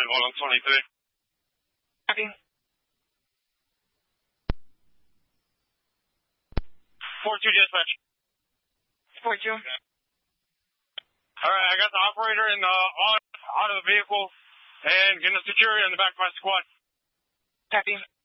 hold on 23. Copy. 4-2 dispatch. 4-2. Alright, I got the operator in out of the vehicle and getting the security in the back of my squad. Copy.